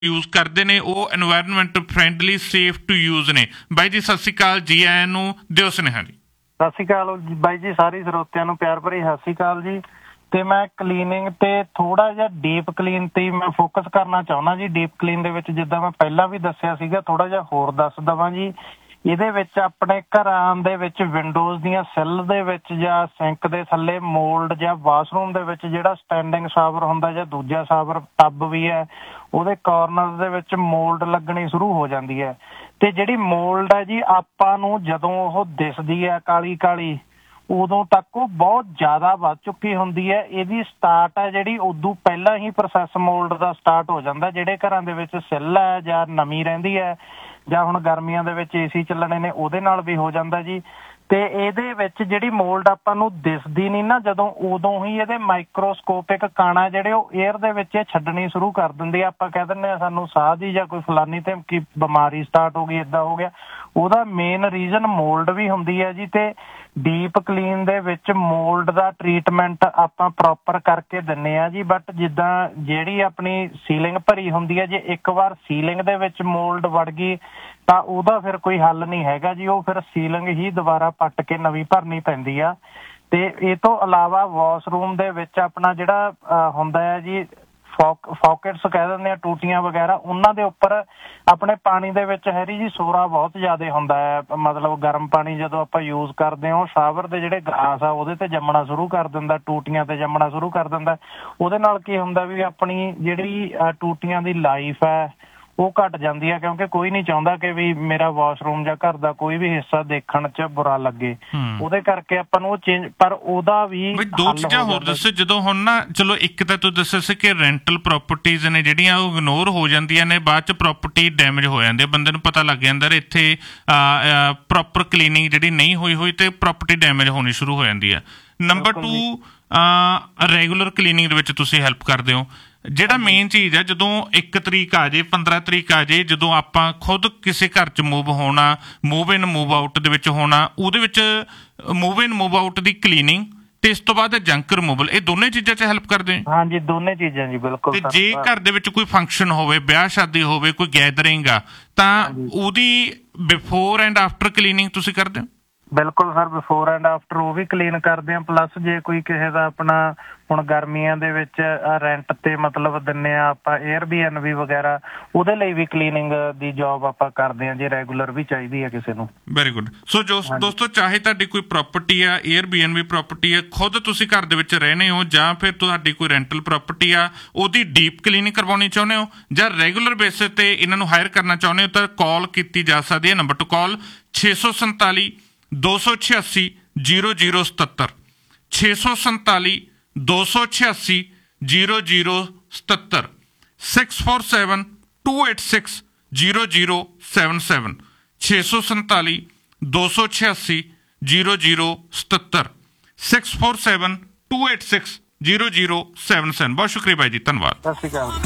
Use ਕਰਦੇ ਨੇ ਉਹ environment friendly safe to use ਨੇ। ਬਾਈ ਜੀ ਸਤਿ ਸ਼੍ਰੀ ਅਕਾਲ, ਜੀ ਆਇਆਂ ਨੂੰ, ਦਿਓ ਸੁਨੇਹਾ ਜੀ। ਸਤਿ ਸ਼੍ਰੀ ਅਕਾਲ ਬਾਈ ਜੀ, ਸਾਰੇ ਸਰੋਤਿਆਂ ਨੂੰ ਪਿਆਰ ਭਰੀ ਸਤਿ ਸ਼੍ਰੀ ਅਕਾਲ ਜੀ। ਤੇ ਮੈਂ ਕਲੀਨਿੰਗ ਤੇ ਥੋੜਾ ਜਿਹਾ ਡੀਪ ਕਲੀਨ ਤੇ ਮੈਂ ਫੋਕਸ ਕਰਨਾ ਚਾਹੁੰਦਾ ਜੀ। ਡੀਪ ਕਲੀਨ ਦੇ ਵਿੱਚ ਜਿੱਦਾਂ ਮੈਂ ਪਹਿਲਾਂ ਵੀ ਦੱਸਿਆ ਸੀਗਾ, ਥੋੜਾ ਜਿਹਾ ਹੋਰ ਦੱਸ ਦਵਾਂ ਜੀ। ਇਹਦੇ ਵਿੱਚ ਆਪਣੇ ਘਰਾਂ ਦੇ ਵਿੱਚ ਵਿੰਡੋਜ਼ ਦੀਆਂ ਸਿੱਲ ਦੇ ਵਿੱਚ ਜਾਂ ਸਿੰਕ ਦੇ ਥੱਲੇ ਮੋਲਡ, ਜਾਂ ਵਾਸ਼ਰੂਮ ਦੇ ਵਿੱਚ ਜਿਹੜਾ ਸਟੈਂਡਿੰਗ ਸ਼ਾਵਰ ਹੁੰਦਾ ਜਾਂ ਦੂਜਾ ਸ਼ਾਵਰ ਟੱਬ ਵੀ ਹੈ, ਉਹਦੇ ਕਾਰਨਰ ਦੇ ਵਿੱਚ ਮੋਲਡ ਲੱਗਣੀ ਸ਼ੁਰੂ ਹੋ ਜਾਂਦੀ ਹੈ। ਤੇ ਜਿਹੜੀ ਮੋਲਡ ਹੈ ਜੀ, ਆਪਾਂ ਨੂੰ ਜਦੋਂ ਉਹ ਦਿਸਦੀ ਹੈ ਕਾਲੀ ਕਾਲੀ, ਉਦੋਂ ਤੱਕ ਉਹ ਬਹੁਤ ਜ਼ਿਆਦਾ ਵੱਧ ਚੁੱਕੀ ਹੁੰਦੀ ਹੈ। ਇਹਦੀ ਸਟਾਰਟ ਹੈ ਜਿਹੜੀ ਉਦੋਂ ਪਹਿਲਾਂ ਹੀ ਪ੍ਰੋਸੈਸ ਮੋਲਡ ਦਾ ਸਟਾਰਟ ਹੋ ਜਾਂਦਾ। ਜਿਹੜੇ ਘਰਾਂ ਦੇ ਵਿੱਚ ਸਿੱਲ ਹੈ ਜਾਂ ਨਮੀ ਰਹਿੰਦੀ ਹੈ, ਜਾਂ ਹੁਣ ਗਰਮੀਆਂ ਦੇ ਵਿੱਚ ਏਸੀ ਚੱਲਣੇ ਨੇ, ਉਹਦੇ ਨਾਲ ਵੀ ਹੋ ਜਾਂਦਾ ਜੀ। ਤੇ ਇਹਦੇ ਵਿੱਚ ਜਿਹੜੀ ਮੋਲਡ ਆਪਾਂ ਨੂੰ ਦਿਸਦੀ ਨਹੀਂ ਨਾ ਜਦੋਂ, ਉਦੋਂ ਹੀ ਇਹਦੇ ਮਾਈਕਰੋਸਕੋਪਿਕ ਕਣ ਜਿਹੜੇ ਉਹ ਏਅਰ ਦੇ ਵਿੱਚ ਛੱਡਣੀ ਸ਼ੁਰੂ ਕਰ ਦਿੰਦੇ ਆ। ਆਪਾਂ ਕਹਿ ਦਿੰਦੇ ਆ ਸਾਨੂੰ ਸਾਹ ਦੀ ਜਾਂ ਕੋਈ ਫਲਾਨੀ ਧਮਕੀ ਬਿਮਾਰੀ ਸਟਾਰਟ ਹੋ ਗਈ, ਏਦਾਂ ਹੋ ਗਿਆ। ਉਹਦਾ ਮੇਨ ਰੀਜ਼ਨ ਮੋਲਡ ਵੀ ਹੁੰਦੀ ਹੈ ਜੀ। ਤੇ ਡੀਪ ਕਲੀਨ ਦੇ ਵਿੱਚ ਮੋਲਡ ਦਾ ਟਰੀਟਮੈਂਟ ਆਪਾਂ ਪ੍ਰੋਪਰ ਕਰਕੇ ਦਿੰਦੇ ਆ ਜੀ। ਬਟ ਜਿੱਦਾਂ ਜਿਹੜੀ ਆਪਣੀ ਸੀਲਿੰਗ ਭਰੀ ਹੁੰਦੀ ਹੈ, ਜੇ ਇੱਕ ਵਾਰ ਸੀਲਿੰਗ ਦੇ ਵਿੱਚ ਮੋਲਡ ਵੜ ਗਈ ਤਾਂ ਉਹਦਾ ਫਿਰ ਕੋਈ ਹੱਲ ਨਹੀਂ ਹੈਗਾ ਜੀ। ਉਹ ਫਿਰ ਸੀਲਿੰਗ ਹੀ ਦੁਬਾਰਾ ਪੱਟ ਕੇ ਨਵੀਂ ਭਰਨੀ ਪੈਂਦੀ ਆ। ਤੇ ਇਹ ਤੋਂ ਇਲਾਵਾ ਵਾਸ਼ਰੂਮ ਦੇ ਵਿੱਚ ਆਪਣਾ ਜਿਹੜਾ ਹੁੰਦਾ ਹੈ ਜੀ, ਫੌਕਟਸ ਕਹਿ ਦਿੰਦੇ ਆ, ਟੂਟੀਆਂ ਵਗੈਰਾ, ਉਹਨਾਂ ਦੇ ਉੱਪਰ ਆਪਣੇ ਪਾਣੀ ਦੇ ਵਿੱਚ ਹੈਰੀ ਜੀ ਸੋਰਾ ਬਹੁਤ ਜ਼ਿਆਦਾ ਹੁੰਦਾ ਹੈ। ਮਤਲਬ ਗਰਮ ਪਾਣੀ ਜਦੋਂ ਆਪਾਂ ਯੂਜ਼ ਕਰਦੇ ਹਾਂ, ਉਹ ਸ਼ਾਵਰ ਦੇ ਜਿਹੜੇ ਗਲਾਸ ਆ ਉਹਦੇ ਤੇ ਜੰਮਣਾ ਸ਼ੁਰੂ ਕਰ ਦਿੰਦਾ, ਟੂਟੀਆਂ ਤੇ ਜੰਮਣਾ ਸ਼ੁਰੂ ਕਰ ਦਿੰਦਾ। ਉਹਦੇ ਨਾਲ ਕੀ ਹੁੰਦਾ ਵੀ ਆਪਣੀ ਜਿਹੜੀ ਟੂਟੀਆਂ ਦੀ ਲਾਈਫ ਹੈ ਉਹ ਘਟ ਜਾਂਦੀ ਹੈ, ਕਿਉਂਕਿ ਕੋਈ ਨਹੀਂ ਚਾਹੁੰਦਾ ਕਿ ਵੀ ਮੇਰਾ ਵਾਸ਼ਰੂਮ ਜਾਂ ਘਰ ਦਾ ਕੋਈ ਵੀ ਹਿੱਸਾ ਦੇਖਣ 'ਚ ਬੁਰਾ ਲੱਗੇ। ਉਹਦੇ ਕਰਕੇ ਆਪਾਂ ਨੂੰ ਚੇਂਜ, ਪਰ ਉਹਦਾ ਵੀ ਦੋ ਚੀਜ਼ਾਂ ਹੋਰ ਦੱਸੋ। ਜਦੋਂ ਹੁਣ ਨਾ, ਚਲੋ ਇੱਕ ਤਾਂ ਤੂੰ ਦੱਸਿਆ ਸੀ ਕਿ ਰੈਂਟਲ ਪ੍ਰੋਪਰਟੀਜ਼ ਨੇ ਜਿਹੜੀਆਂ ਉਹ ਇਗਨੋਰ ਹੋ ਜਾਂਦੀਆਂ ਨੇ, ਬਾਅਦ 'ਚ ਪ੍ਰੋਪਰਟੀ ਡੈਮੇਜ ਹੋ ਜਾਂਦੀ ਹੈ, ਬੰਦੇ ਨੂੰ ਪਤਾ ਲੱਗ ਜਾਂਦਾ ਇੱਥੇ ਪ੍ਰੋਪਰ ਕਲੀਨਿੰਗ ਜਿਹੜੀ ਨਹੀਂ ਹੋਈ ਤੇ ਪ੍ਰੋਪਰਟੀ ਡੈਮੇਜ ਹੋਣੀ ਸ਼ੁਰੂ ਹੋ ਜਾਂਦੀ ਹੈ। ਨੰਬਰ 2, ਰੈਗੂਲਰ ਕਲੀਨਿੰਗ ਦੇ ਵਿੱਚ ਤੁਸੀਂ ਹੈਲਪ ਕਰਦੇ ਹੋ। ਜਿਹੜਾ ਮੇਨ ਚੀਜ਼ ਹੈ, ਜਦੋਂ 1 ਤਰੀਕ ਆ ਜੇ, 15 ਤਰੀਕ ਆ ਜੇ, ਜਦੋਂ ਆਪਾਂ ਖੁਦ ਕਿਸੇ ਘਰ 'ਚ ਮੂਵ ਹੋਣਾ, ਮੂਵ ਇਨ ਮੂਵ ਆਊਟ ਦੇ ਵਿੱਚ ਹੋਣਾ, ਉਹਦੇ ਵਿੱਚ move in move out the cleaning ਤੇ ਇਸ ਤੋਂ ਬਾਅਦ ਜੰਕ ਰਿਮੂਵਲ, ਇਹ ਦੋਨੇ ਚੀਜ਼ਾਂ 'ਚ ਹੈਲਪ ਕਰਦੇ ਹੋ? ਹਾਂਜੀ, ਦੋਨੇ ਚੀਜ਼ਾਂ ਜੀ, ਬਿਲਕੁਲ। ਤੇ ਜੇ ਘਰ ਦੇ ਵਿੱਚ ਕੋਈ ਫੰਕਸ਼ਨ ਹੋਵੇ, ਵਿਆਹ ਸ਼ਾਦੀ ਹੋਵੇ, ਕੋਈ ਗੈਦਰਿੰਗ ਆ, ਤਾਂ ਉਹਦੀ ਬਿਫੋਰ ਐਂਡ ਆਫਟਰ ਕਲੀਨਿੰਗ ਤੁਸੀਂ ਕਰਦੇ ਹੋ? ਬਿਲਕੁਲ ਸਰ, ਬਿਫੋਰ ਐਂਡ ਆਫਟਰ ਉਹ ਵੀ ਕਲੀਨ ਕਰਦੇ ਆ। ਪਲੱਸ ਜੇ ਕੋਈ ਕਿਸੇ ਦਾ ਆਪਣਾ ਹੁਣ ਗਰਮੀਆਂ ਦੇ ਵਿੱਚ ਰੈਂਟ ਤੇ ਮਤਲਬ ਦਿੰਦੇ ਆ ਆਪਾਂ, Airbnb ਵਗੈਰਾ, ਉਹਦੇ ਲਈ ਵੀ ਕਲੀਨਿੰਗ ਦੀ ਜੌਬ ਆਪਾਂ ਕਰਦੇ ਆ ਜੇ ਰੈਗੂਲਰ ਵੀ ਚਾਹੀਦੀ ਹੈ ਕਿਸੇ ਨੂੰ। Very good. ਸੋ ਦੋਸਤੋ, ਚਾਹੇ ਤੁਹਾਡੀ ਕੋਈ ਪ੍ਰਾਪਰਟੀ ਆ, Airbnb ਪ੍ਰਾਪਰਟੀ ਆ, ਖੁਦ ਤੁਸੀਂ ਘਰ ਦੇ ਵਿੱਚ ਰਹਿੰਦੇ ਹੋ, ਜਾਂ ਫਿਰ ਤੁਹਾਡੀ ਕੋਈ ਰੈਂਟਲ ਪ੍ਰਾਪਰਟੀ ਆ, ਉਹਦੀ ਡੀਪ ਕਲੀਨਿੰਗ ਕਰਵਾਉਣੀ ਚਾਹੁੰਦੇ ਹੋ, ਜਾਂ ਰੈਗੂਲਰ ਬੇਸਿਸ ਤੇ ਇਹਨਾਂ ਨੂੰ ਹਾਇਰ ਕਰਨਾ ਚਾਹੁੰਦੇ ਹੋ, ਤਾਂ ਕਾਲ ਕੀਤੀ ਜਾ ਸਕਦੀ ਹੈ। ਨੰਬਰ ਟੂ ਕਾਲ 647 286 0077, 647 286 0077, 647 286 0077, 647 286 0077, 647 286 0077। ਬਹੁਤ ਸ਼ੁਕਰੀਆ ਭਾਈ ਜੀ, ਧੰਨਵਾਦ। ਸਤਿ ਸ਼੍ਰੀ ਅਕਾਲ।